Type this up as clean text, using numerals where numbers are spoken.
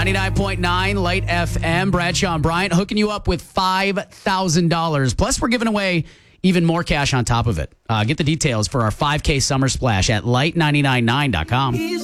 99.9 Light FM. Bradshaw and Bryant hooking you up with $5,000. Plus, we're giving away even more cash on top of it. Get the details for our 5K Summer Splash at light999.com.